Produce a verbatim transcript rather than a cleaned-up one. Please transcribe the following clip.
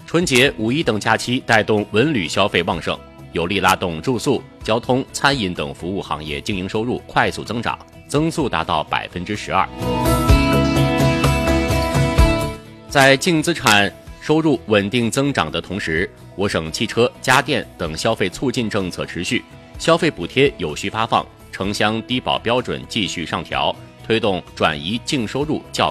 春节、五一等假期带动文旅消费旺盛，有力拉动住宿、交通、餐饮等服务行业经营收入快速增长，增速达到百分之十二。在净资产收入稳定增长的同时，我省汽车、家电等消费促进政策持续，消费补贴有序发放，城乡低保标准继续上调，推动转移净收入较